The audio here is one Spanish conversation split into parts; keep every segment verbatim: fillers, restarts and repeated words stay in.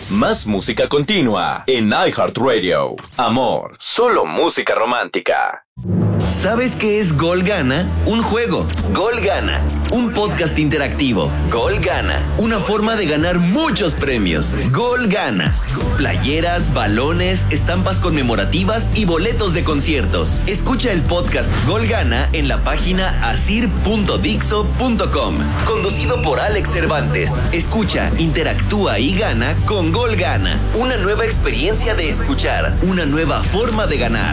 Más música continua en iHeartRadio. Amor, solo música romántica. ¿Sabes qué es Gol Gana? Un juego. Gol Gana. Un podcast interactivo. Gol Gana. Una forma de ganar muchos premios. Gol Gana. Playeras, balones, estampas conmemorativas y boletos de conciertos. Escucha el podcast Gol Gana en la página asir punto dixo punto com. Conducido por Alex Cervantes. Escucha, interactúa y gana con Gol Gana. Una nueva experiencia de escuchar. Una nueva forma de ganar.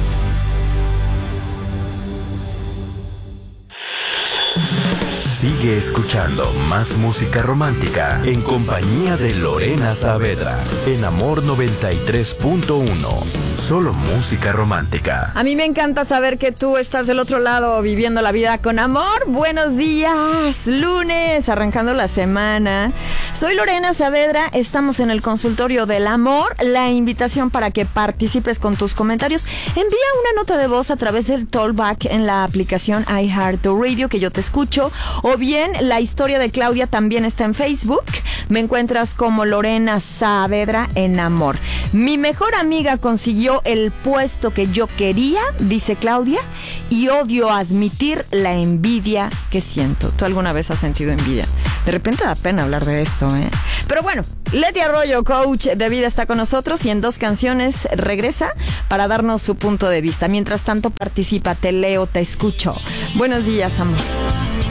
Sigue escuchando más música romántica en compañía de Lorena Saavedra en Amor noventa y tres punto uno. Solo música romántica. A mí me encanta saber que tú estás del otro lado viviendo la vida con amor. Buenos días, lunes, arrancando la semana. Soy Lorena Saavedra, estamos en el consultorio del amor. La invitación para que participes con tus comentarios. Envía una nota de voz a través del Talkback en la aplicación iHeartRadio, que yo te escucho. O bien, la historia de Claudia también está en Facebook. Me encuentras como Lorena Saavedra en Amor. Mi mejor amiga consiguió el puesto que yo quería, dice Claudia, y odio admitir la envidia que siento. ¿Tú alguna vez has sentido envidia? De repente da pena hablar de esto, ¿eh? Pero bueno, Leti Arroyo, coach de vida, está con nosotros y en dos canciones regresa para darnos su punto de vista. Mientras tanto, participa, te leo, te escucho. Buenos días, amor.